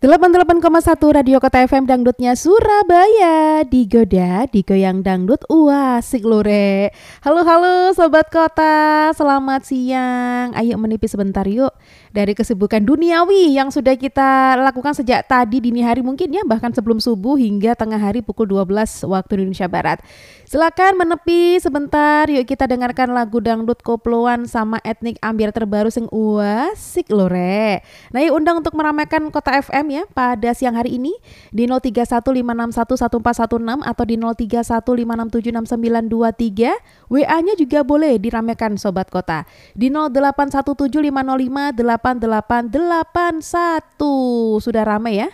88,1 Radio Kota FM Dangdutnya Surabaya. Digoda, digoyang dangdut. Wah, asik lore. Halo Sobat Kota, selamat siang. Ayo menipis sebentar yuk dari kesibukan duniawi yang sudah kita lakukan sejak tadi dini hari mungkin ya, bahkan sebelum subuh hingga tengah hari pukul 12 waktu Indonesia Barat. Silakan menepi sebentar, yuk kita dengarkan lagu dangdut koploan sama etnik ambiar terbaru sing asik lore. Nah, yuk undang untuk meramaikan Kota FM ya pada siang hari ini di 0315611416 atau di 0315676923. WA-nya juga boleh diramaikan Sobat Kota di 081750588881. Sudah ramai ya.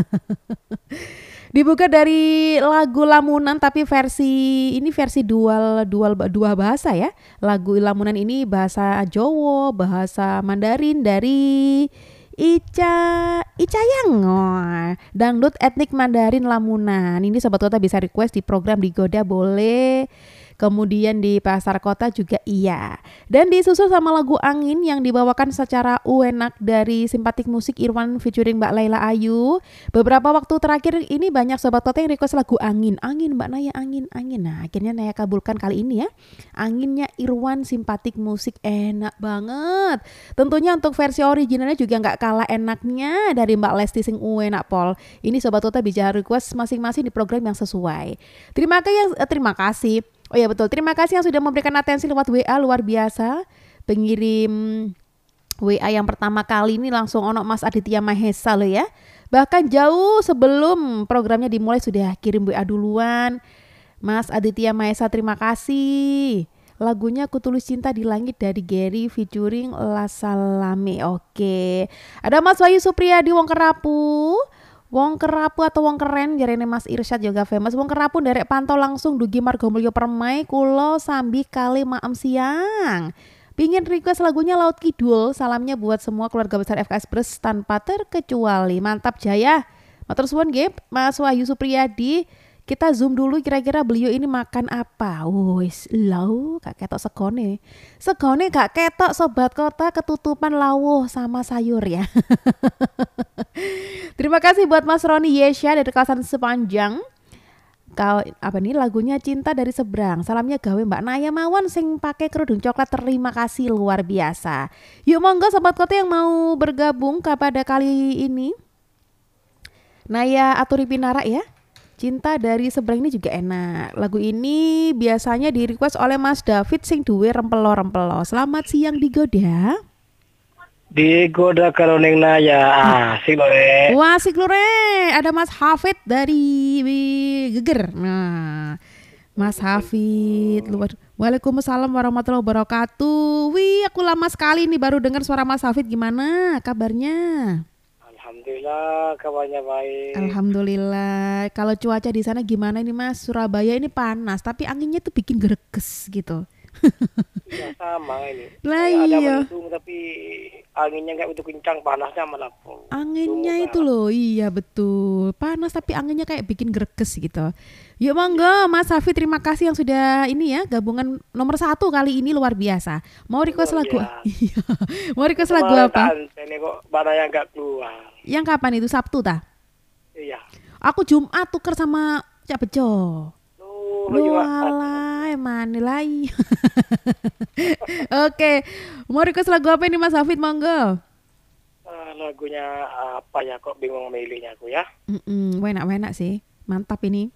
Dibuka dari lagu Lamunan tapi versi dua bahasa ya. Lagu Lamunan ini bahasa Jawa, bahasa Mandarin dari Ica Yang. Dangdut etnik Mandarin Lamunan. Ini Sobat Kota bisa request di program Digoda boleh. Kemudian di Pasar Kota juga iya. Dan disusul sama lagu Angin yang dibawakan secara uenak dari Simpatik Musik Irwan featuring Mbak Laila Ayu. Beberapa waktu terakhir ini banyak Sobat Kota yang request lagu Angin. Angin Mbak Naya, Angin. Nah akhirnya Naya kabulkan kali ini ya. Anginnya Irwan Simpatik Musik enak banget. Tentunya untuk versi originalnya juga gak kalah enaknya dari Mbak Lesti sing uenak pol. Ini Sobat Kota bisa request masing-masing di program yang sesuai. Terima kasih. Oh ya betul, terima kasih yang sudah memberikan atensi lewat WA luar biasa. Pengirim WA yang pertama kali ini langsung ono Mas Aditya Mahesa loh ya. Bahkan jauh sebelum programnya dimulai sudah kirim WA duluan. Mas Aditya Mahesa terima kasih. Lagunya Ku Tulis Cinta di Langit dari Gary featuring La Salame. Oke. Ada Mas Wahyu Supriyadi Wong Kerapu. Wong Kerapu atau Wong Keren jarene Mas Irsyad juga famous. Wong Kerapu derek pantau langsung dugi Margomulyo Permai kulo sambi kali maem siang. Pingin request lagunya Laut Kidul. Salamnya buat semua keluarga besar FKS Bres tanpa terkecuali. Mantap jaya. Matur suwun nggih Mas Wahyu Supriyadi. Kita zoom dulu kira-kira beliau ini makan apa. Wis lau gak ketok segone. Segone gak ketok Sobat Kota, ketutupan lawuh sama sayur ya. Terima kasih buat Mas Roni Yesya dari kawasan Sepanjang. Apa nih lagunya Cinta dari Seberang. Salamnya gawe Mbak Naya mawon sing pakai kerudung coklat. Terima kasih luar biasa. Yuk monggo Sobat Kota yang mau bergabung kepada kali ini. Naya aturi pinara ya. Cinta dari Seberang ini juga enak. Lagu ini biasanya di request oleh Mas David sing duwe rempelo. Selamat siang Digoda. Digoda kalau neng Naya, asik lore. Wah asik lore. Ada Mas Hafid dari Geger. Nah, Mas Hafid luar. Waalaikumsalam warahmatullahi wabarakatuh. Wih, aku lama sekali nih baru dengar suara Mas Hafid. Gimana kabarnya? Alhamdulillah kabarnya baik. Alhamdulillah. Kalau cuaca di sana gimana ini Mas? Surabaya ini panas, tapi anginnya tuh bikin greges gitu. Ya sama ini. Lah ada iya. mendung tapi anginnya nggak begitu kencang, panasnya malah. Anginnya itu loh, iya betul. Panas tapi anginnya kayak bikin greges gitu. Yuk monggo Mas Hafi, terima kasih yang sudah ini ya gabungan nomor 1 kali ini luar biasa. Mau request lagu? Iya. Mau request lagu apa? Ini kok barang yang nggak keluar. Yang kapan itu Sabtu tah? Iya. Aku Jumat tuker sama Cak Bejo. Lu alay manilai. Oke, mau request lagu apa ini Mas Hafid monggo? Lagunya apa ya, kok bingung milihnya aku ya. Enak sih, mantap ini.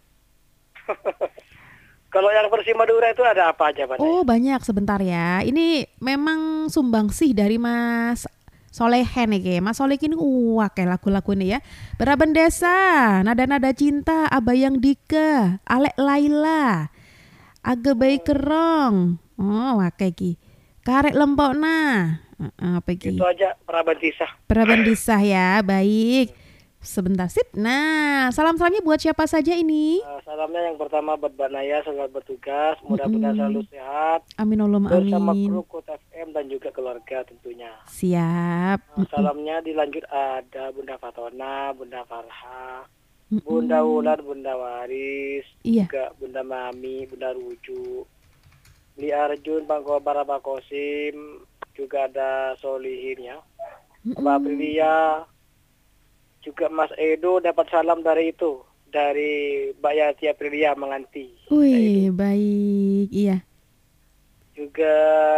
Kalau yang versi Madura itu ada apa aja Pak? Oh banyak, sebentar ya. Ini memang sumbangsih dari Mas Solehen nih, Mas Soleh ini kayak lagu-lagu nih ya. Beraban Desa, Nada-nada Cinta, Abayang Dika, Alek Laila, Age Bayi Kerong. Oh, wakai ki. Karek Lempokna. Apa ki? Itu aja Peraban Disah. Peraban Disah ya, baik. Sebentar sip. Nah, salam-salamnya buat siapa saja ini? Salamnya yang pertama buat Mbak Naya, selamat bertugas, mudah-mudahan selalu sehat. Amin Allahumma amin. Bersama kru Kota FM dan juga keluarga tentunya. Siap. Salamnya dilanjut ada Bunda Fatona, Bunda Farha, Bunda Wulan, Bunda Waris, juga Bunda Mami, Bunda Ruju, Li Arjun, Bang Kobar, Bang Kosim, juga ada Solihin ya, Mbak Prilia, juga juga Mas Edo dapat salam dari itu, dari Mbak Yati Aprilia Menganti. Wih, baik, iya. Juga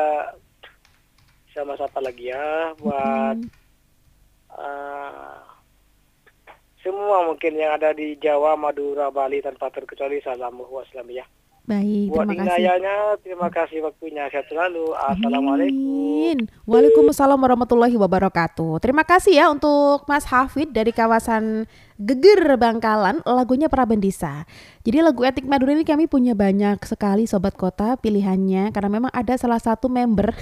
sama siapa lagi ya, buat semua mungkin yang ada di Jawa, Madura, Bali tanpa terkecuali salam wassalam ya. Baik, buat terima kasih. Terima kasih waktunya. Sehat selalu. Assalamualaikum. Waalaikumsalam warahmatullahi wabarakatuh. Terima kasih ya untuk Mas Hafid dari kawasan Geger Bangkalan, lagunya Prabendisa. Jadi lagu Etnik Madura ini kami punya banyak sekali Sobat Kota pilihannya, karena memang ada salah satu member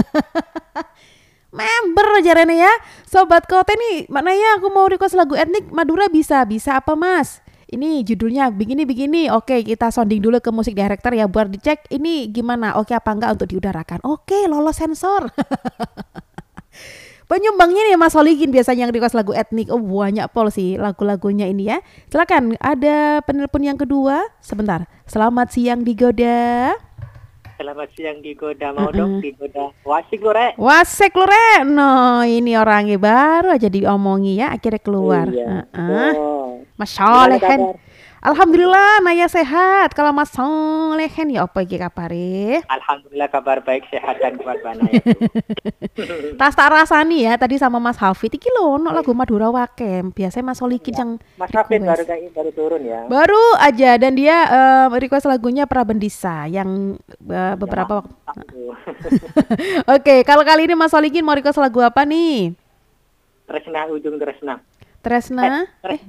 member aja Rene ya. Sobat Kota nih, mana ya aku mau request lagu etnik Madura bisa apa Mas? Ini judulnya begini. Oke, kita sounding dulu ke musik director ya buat dicek ini gimana, oke apa enggak untuk diudarakan. Oke, lolos sensor. Penyumbangnya nih Mas Solikin biasanya yang request lagu etnik. Oh banyak pol sih lagu-lagunya ini ya. Silakan, ada penelpon yang kedua. Sebentar. Selamat siang Digoda. Selamat siang Digoda, mau dong Digoda. Wasik lu Rek. Wasik lu Rek. No, ini orangnya baru aja diomongi ya, akhirnya keluar. Iya. Masya Allah. Alhamdulillah Naya sehat. Kalau Mas Solehen ya apa iki kabare? Alhamdulillah kabar baik, sehat dan kuat Naya. Tas tak rasani ya tadi sama Mas Hafid iki lho ono lagu Madura Wakem. Biasanya Mas Solikin yang Mas Hafid baru turun ya. Baru aja, dan dia request lagunya Prabendisa yang beberapa waktu. Oke, kalau kali ini Mas Solikin mau request lagu apa nih? Tresna ujung Tresna. Tresna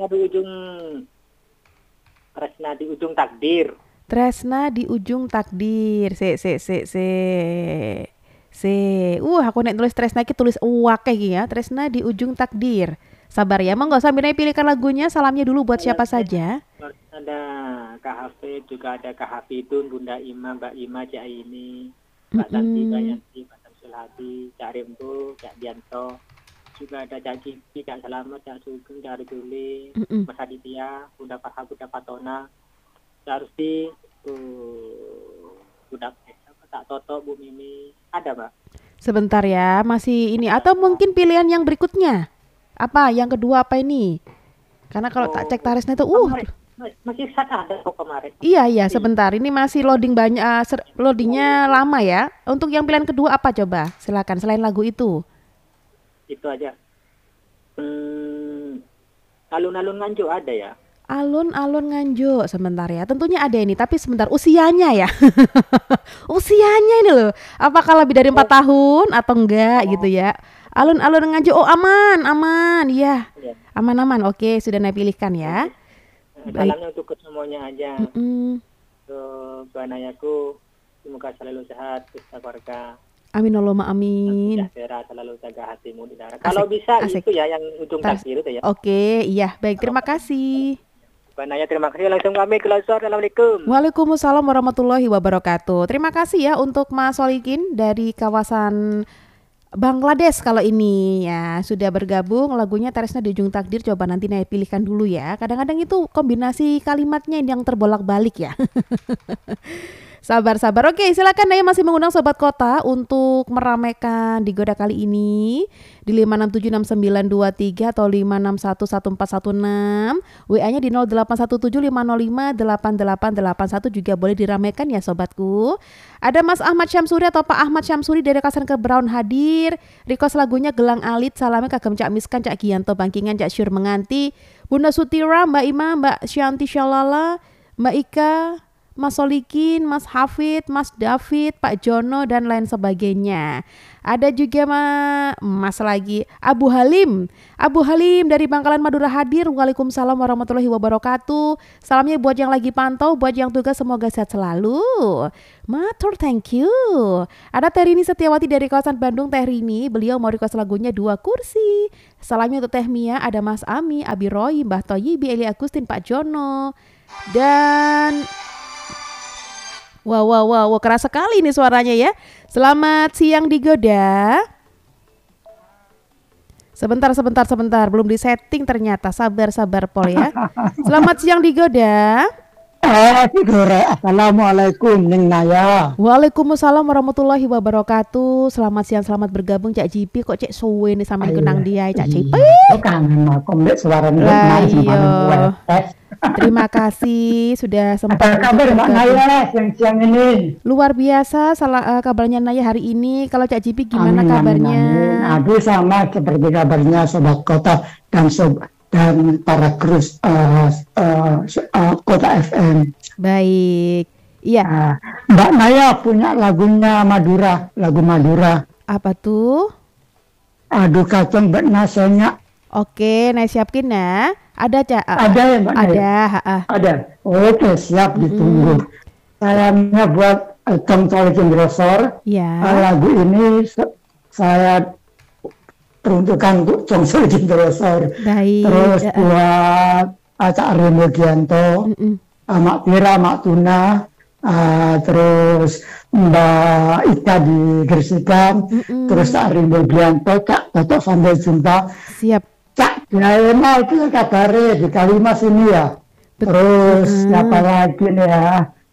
di ujung takdir. Tresna di ujung takdir. Aku nek tulis Tresna iki tulis uwak iki ya. Tresna di ujung takdir. Sabar ya, monggo sambil pilihkan lagunya. Salamnya dulu buat siapa saja. Ada Kak Hafid, juga ada Kak Hafidun, Bunda Ima, Mbak Ima, Cak Aini, Mbak Tanti, Mbak Yanti, Mbak Samsul Hadi, Cak Rimbo, Cak Dianto. Juga ada Cak Cici, Cak Selamat, Cak Sugeng, Cak Riduli, Mas Aditya, Bunda Farha, Bunda Fatona, Cak Rusti, Bunda Cak Toto, Bu Mimi. Ada Mbak? Sebentar ya, masih ini atau mungkin pilihan yang berikutnya? Apa? Yang kedua apa ini? Karena kalau tak cek tarisnya itu masih ada kok kemarin. Iya, sebentar. Ini masih loading banyak, loadingnya lama ya. Untuk yang pilihan kedua apa coba? Silakan selain lagu itu. Itu aja. Alun-alun Nganjuk ada ya? Alun-alun Nganjuk, sebentar ya. Tentunya ada ini, tapi sebentar usianya ya. Usianya ini loh. Apakah lebih dari 4 tahun atau enggak gitu ya? Alun-alun Nganjuk. Oh, aman. Iya. Aman. Oke, sudah Naya pilihkan ya. Salamnya untuk semuanya aja. Banayaku semoga selalu sehat, keluarga. Amin Allahumma amin. Sejahtera, selalu jaga hatimu di darat. Kalau bisa asik. Itu ya yang ujung takdir itu ya. Oke, iya. Baik, terima kasih. Banaya, terima kasih. Langsung kami keluar. Assalamualaikum. Waalaikumsalam warahmatullahi wabarakatuh. Terima kasih ya untuk Mas Solikin dari kawasan Bangladesh kalau ini ya sudah bergabung. Lagunya Tresna di ujung takdir, coba nanti Naya pilihkan dulu ya. Kadang-kadang itu kombinasi kalimatnya yang terbolak-balik ya. Sabar. Oke, silakan Naya masih mengundang Sobat Kota untuk meramaikan Digoda kali ini di 5676923 atau 5611416. WA-nya di 081750588881 juga boleh diramaikan ya sobatku. Ada Mas Ahmad Syamsuri atau Pak Ahmad Syamsuri dari Kasan ke Brown hadir. Request lagunya Gelang Alit, salamnya kagem Cak Miskan, Cak Gianto Bangkingan, Cak Syur Menganti, Bunda Sutira, Mbak Ima, Mbak Syanti Syalala, Mbak Ika, Mas Solikin, Mas Hafid, Mas David, Pak Jono, dan lain sebagainya. Ada juga Mas lagi Abu Halim dari Bangkalan Madura hadir. Waalaikumsalam warahmatullahi wabarakatuh. Salamnya buat yang lagi pantau, buat yang tugas semoga sehat selalu. Matur, thank you. Ada Terini Setiawati dari kawasan Bandung. Terini, beliau mau request lagunya 2 kursi. Salamnya untuk Teh Mia, ada Mas Ami, Abi Roy, Mbah Toyibi, Eli Agustin, Pak Jono, dan Wow, keras sekali ini suaranya ya. Selamat siang Digoda. Sebentar, belum disetting ternyata. Sabar Pol ya. Selamat siang Digoda. Assalamualaikum Ning Naya. Waalaikumsalam warahmatullahi wabarakatuh. Selamat siang, selamat bergabung Cak Jipi. Kok cek suwe nih sampe kenang dia Cak Jipi. Kangen aku mbek suara Naya. Terima kasih sudah sempat. Apa kabar Mbak Naya siang-siang ini? Luar biasa kabarnya Naya hari ini. Kalau Cak Jipi gimana kabarnya? Aduh sama seperti kabarnya Sobat Kota dan para kru Kota FM. Baik, iya. Mbak Naya punya lagunya lagu Madura. Apa tuh? Aduh kacang mbak nasanya. Oke, Naya siapkin ya. Ada Cak? Ada ya Mbak Naya? Ada. Oke, siap ditunggu. Sayangnya buat Tom Solikin Brosor. Ya. Lagu ini saya peruntukan untuk Tom Solikin Brosor. Baik. Terus buat Cak Remo Gianto. Mak Tira, Mak Tuna, terus Mbak Ika di Gersikan, terus Cak Rimbo Gianto, Cak Toto Sampai Jumpa. Siap. Cak Jaema itu kabarnya di Kalimas ini ya. Terus siapa lagi nih ya?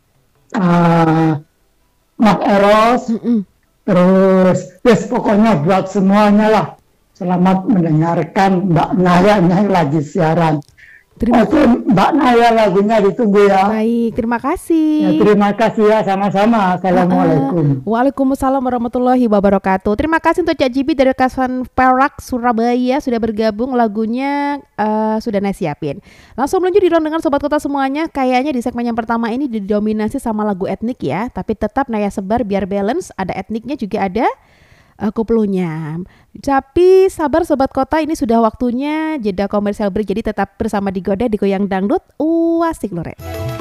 Mak Eros. Terus pokoknya buat semuanya lah. Selamat mendengarkan Mbak Naya yang lagi siaran. Oke, Mbak Naya lagunya ditunggu ya. Baik, terima kasih. Ya, terima kasih ya, sama-sama. Assalamualaikum. Waalaikumsalam warahmatullahi wabarakatuh. Terima kasih untuk Cak Jipi dari Kawasan Perak, Surabaya sudah bergabung, lagunya sudah Naya siapin. Langsung meluncur di dengan Sobat Kota semuanya. Kayaknya di segmen yang pertama ini didominasi sama lagu etnik ya, tapi tetap Naya sebar biar balance. Ada etniknya juga ada koplonya. Tapi sabar Sobat Kota, ini sudah waktunya jeda komersial break, jadi tetap bersama Digoda di Goyang Dangdut. Asik lho Rek.